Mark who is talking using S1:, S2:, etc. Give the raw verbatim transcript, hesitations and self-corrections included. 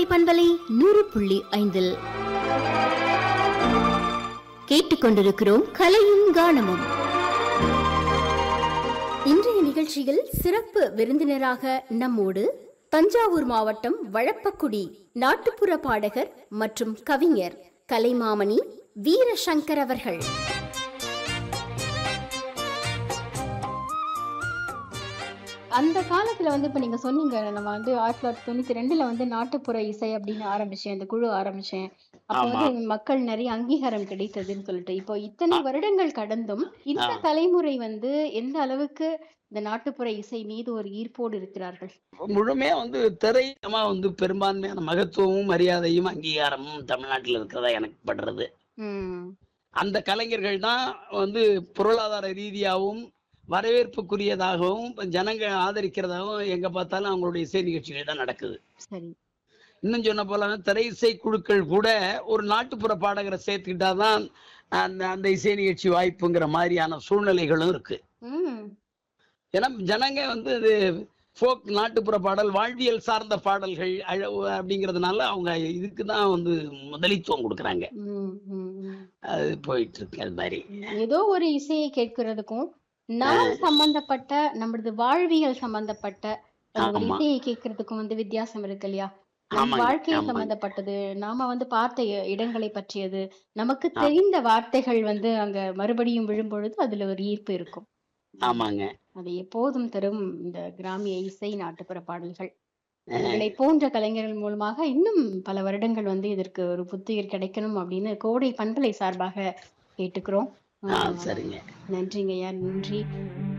S1: கோடை பண்பலை நூறு புள்ளி ஐந்தில் கேட்டுக்கொண்டிருக்கிறோம் கலையும் கானமும். இன்றைய நிகழ்ச்சியில் சிறப்பு விருந்தினராக நம்மோடு தஞ்சாவூர் மாவட்டம் வழப்பக்குடி நாட்டுப்புற பாடகர் மற்றும் கவிஞர் கலைமாமணி வீரசங்கர் அவர்கள். அந்த காலத்துல வந்து இப்ப நீங்க சொன்னீங்க, நம்ம வந்து ஆயிரத்தி தொள்ளாயிரத்தி தொண்ணூத்தி ரெண்டுல வந்து நாட்டுப்புற இசை அப்படின்னு ஆரம்பிச்சேன், இந்த குழு ஆரம்பிச்சேன். அப்ப வந்து மக்கள் நிறைய அங்கீகாரம் கிடைத்ததுன்னு சொல்லிட்டு, இப்போ இத்தனை வருடங்கள் கடந்தும் இந்த தலைமுறை வந்து எந்த அளவுக்கு இந்த நாட்டுப்புற இசை மீது ஒரு ஈர்ப்போடு இருக்கிறார்கள்?
S2: முழுமையா வந்து திரையமா வந்து பெரும்பான்மையான மகத்துவமும் மரியாதையும் அங்கீகாரமும் தமிழ்நாட்டில் இருக்கிறதா எனக்கு படுறது. அந்த கலைஞர்கள் தான் வந்து பொருளாதார ரீதியாகவும் வரவேற்புக்குரியதாகவும் ஜனங்க ஆதரிக்கிறதாகவும் எங்க பார்த்தாலும் அவங்களுடைய இசை நிகழ்ச்சிகள் தான் நடக்குது. இன்னும் சொன்ன போல திரை இசை குழுக்கள் கூட ஒரு நாட்டுப்புற பாடகரை சேர்த்துக்கிட்டாதான் அந்த அந்த இசை நிகழ்ச்சி வாய்ப்புங்கிற மாதிரியான சூழ்நிலைகளும் இருக்கு. ஏன்னா ஜனங்க வந்து அது ஃபோக் நாட்டுப்புற பாடல், வாழ்வியல் சார்ந்த பாடல்கள் அப்படிங்கிறதுனால அவங்க இதுக்கு தான் வந்து முதலித்துவம் கொடுக்குறாங்க. அது போயிட்டு இருக்கு. அது மாதிரி
S1: ஏதோ ஒரு இசையை கேட்கறதுக்கும் நாம் சம்பந்தப்பட்ட நம்மளது வாழ்வியல் சம்பந்தப்பட்ட ஒரு இசையை கேட்கறதுக்கும் வந்து வித்தியாசம் இருக்கு இல்லையா? நம் வாழ்க்கையை சம்பந்தப்பட்டது, நாம வந்து பார்த்த இடங்களை பற்றியது, நமக்கு தெரிந்த வார்த்தைகள் வந்து அங்க மறுபடியும் விழும்பொழுது அதுல ஒரு ஈர்ப்பு இருக்கும்.
S2: ஆமாங்க.
S1: அது எப்போதும் தரும் இந்த கிராமிய இசை நாட்டுப்புற பாடல்கள் இதை போன்ற கலைஞர்கள் மூலமாக இன்னும் பல வருடங்கள் வந்து இதற்கு ஒரு புத்துயிர் கிடைக்கணும் அப்படின்னு கோடை பண்பலை சார்பாக கேட்டுக்கிறோம்.
S2: சரிங்க.
S1: நன்றிங்க ஐயா, நன்றி.